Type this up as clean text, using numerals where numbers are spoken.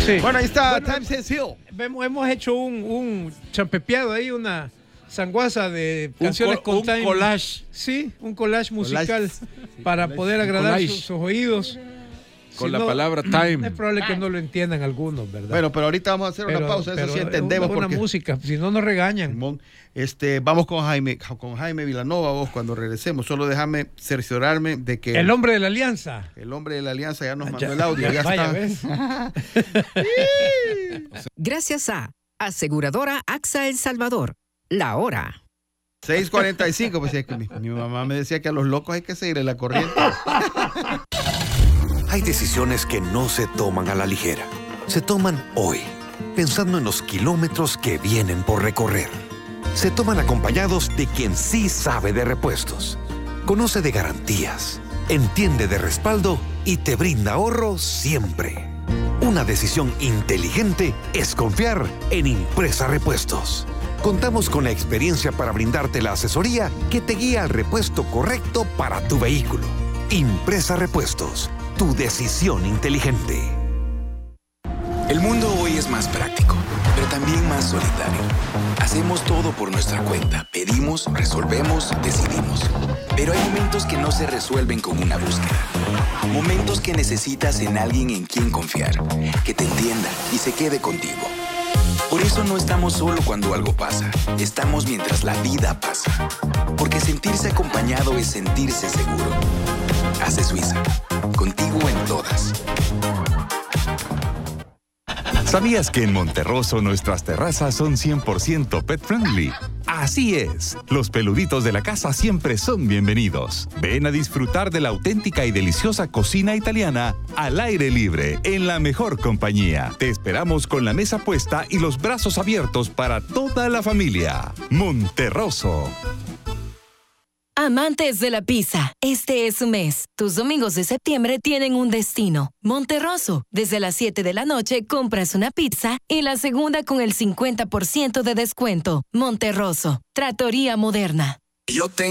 Sí. Bueno, ahí está Time Says Hill. Hemos hecho un champepeado ahí, una sanguaza de canciones con un time. collage. Sí, un collage musical para poder agradar sus oídos. Con Si la no, palabra time. Es probable que no lo entiendan algunos, ¿verdad? Bueno, pero ahorita vamos a hacer una pausa, eso sí entendemos. Una porque música, si no nos regañan. Vamos con Jaime Vilanova, vos, cuando regresemos. Solo déjame cerciorarme de que... El hombre de la alianza. El hombre de la alianza ya nos mandó el audio. Ya vaya, está. Gracias a Aseguradora AXA El Salvador. La hora. 6:45, pues es que mi mamá me decía que a los locos hay que seguirle la corriente. Hay decisiones que no se toman a la ligera. Se toman hoy, pensando en los kilómetros que vienen por recorrer. Se toman acompañados de quien sí sabe de repuestos. Conoce de garantías, entiende de respaldo y te brinda ahorro siempre. Una decisión inteligente es confiar en Impresa Repuestos. Contamos con la experiencia para brindarte la asesoría que te guía al repuesto correcto para tu vehículo. Impresa Repuestos, tu decisión inteligente. El mundo hoy es más práctico, pero también más solidario. Hacemos todo por nuestra cuenta. Pedimos, resolvemos, decidimos. Pero hay momentos que no se resuelven con una búsqueda. Momentos que necesitas en alguien en quien confiar, que te entienda y se quede contigo. Por eso no estamos solo cuando algo pasa. Estamos mientras la vida pasa. Porque sentirse acompañado es sentirse seguro. Hace Suiza. Contigo en todas. ¿Sabías que en Monterroso nuestras terrazas son 100% pet friendly? Así es, los peluditos de la casa siempre son bienvenidos. Ven a disfrutar de la auténtica y deliciosa cocina italiana al aire libre, en la mejor compañía. Te esperamos con la mesa puesta y los brazos abiertos para toda la familia. Monterroso. Amantes de la pizza, este es su mes. Tus domingos de septiembre tienen un destino. Monterroso. Desde las 7 de la noche compras una pizza y la segunda con el 50% de descuento. Monterroso. Trattoria Moderna. Yo tengo